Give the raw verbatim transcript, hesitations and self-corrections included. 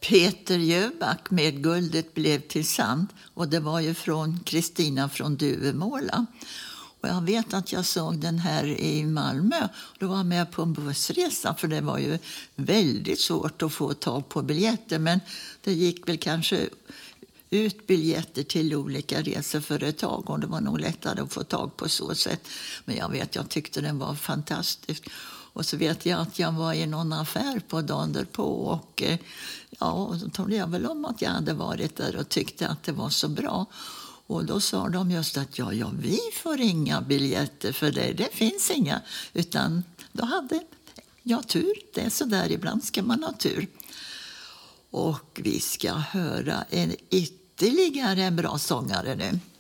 Peter Jöback med Guldet blev till sand. Och det var ju från Kristina från Duvemåla. Och jag vet att jag såg den här i Malmö. Då var jag med på en bussresa, för det var ju väldigt svårt att få tag på biljetter. Men det gick väl kanske ut biljetter till olika reseföretag och det var nog lättare att få tag på så sätt. Men jag vet, jag tyckte den var fantastisk. Och så vet jag att jag var i någon affär på dagen därpå och ja, då talade jag väl om att jag hade varit där och tyckte att det var så bra. Och då sa de just att ja, ja vi får inga biljetter för det, det finns inga. Utan då hade jag tur, det är så där, ibland ska man ha tur. Och vi ska höra en ytterligare en bra sångare nu.